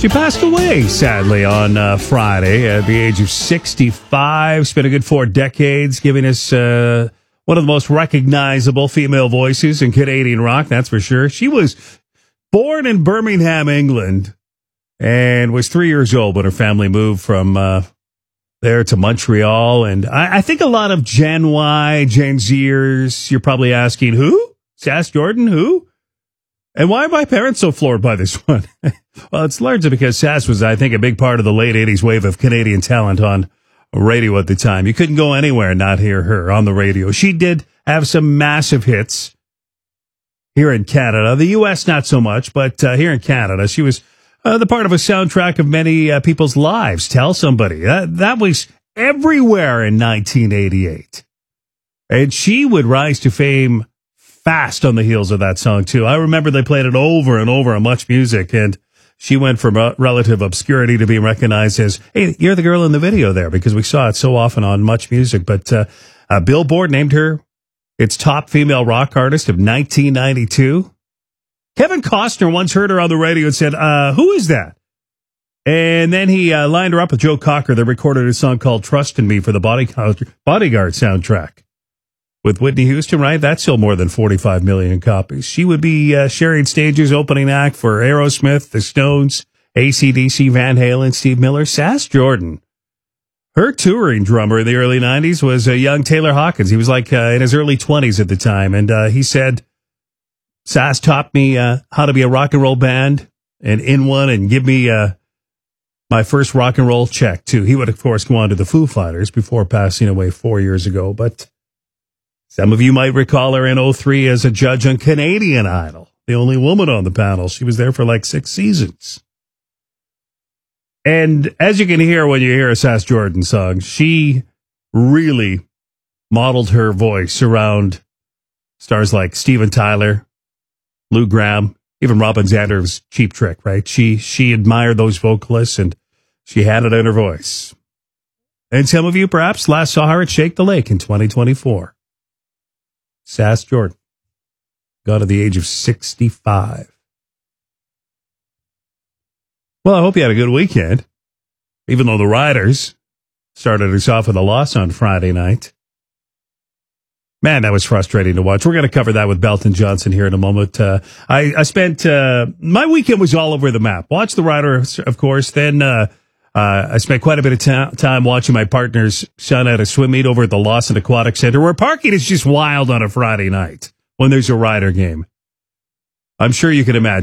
She passed away, sadly, on Friday at the age of 65. Spent a good 4 decades giving us one of the most recognizable female voices in Canadian rock, that's for sure. She was born in Birmingham, England, and was 3 years old when her family moved from there to Montreal. And I think a lot of Gen Y, Gen Zers, you're probably asking, who? Sass Jordan, who? And why are my parents so floored by this one? Well, it's largely because Sass was, I think, a big part of the late 80s wave of Canadian talent on radio at the time. You couldn't go anywhere and not hear her on the radio. She did have some massive hits here in Canada. The U.S., not so much, but here in Canada, she was the part of a soundtrack of many people's lives. Tell somebody. That was everywhere in 1988. And she would rise to fame fast on the heels of that song, too. I remember they played it over and over on Much Music, and she went from relative obscurity to being recognized as, hey, you're the girl in the video there, because we saw it so often on Much Music. But Billboard named her its top female rock artist of 1992. Kevin Costner once heard her on the radio and said, who is that? And then he lined her up with Joe Cocker that recorded a song called Trust in Me for the Bodyguard soundtrack. With Whitney Houston, right? That's still more than 45 million copies. She would be sharing stages, opening act for Aerosmith, The Stones, AC/DC, Van Halen, Steve Miller, Sass Jordan. Her touring drummer in the early 90s was a young Taylor Hawkins. He was like in his early 20s at the time. And he said, Sass taught me how to be a rock and roll band and in one, and give me my first rock and roll check, too. He would, of course, go on to the Foo Fighters before passing away 4 years ago. But some of you might recall her in 2003 as a judge on Canadian Idol, the only woman on the panel. She was there for like 6 seasons. And as you can hear when you hear a Sass Jordan song, she really modeled her voice around stars like Steven Tyler, Lou Gramm, even Robin Zander's Cheap Trick, right? She admired those vocalists, and she had it in her voice. And some of you perhaps last saw her at Shake the Lake in 2024. Sass Jordan got to the age of 65. Well, I hope you had a good weekend, even though the Riders started us off with a loss on Friday night. Man, that was frustrating to watch. We're going to cover that with Belton Johnson here in a moment. I spent my weekend was all over the map. Watched the Riders, of course. Then I spent quite a bit of time watching my partner's son at a swim meet over at the Lawson Aquatic Center, where parking is just wild on a Friday night when there's a Rider game. I'm sure you can imagine.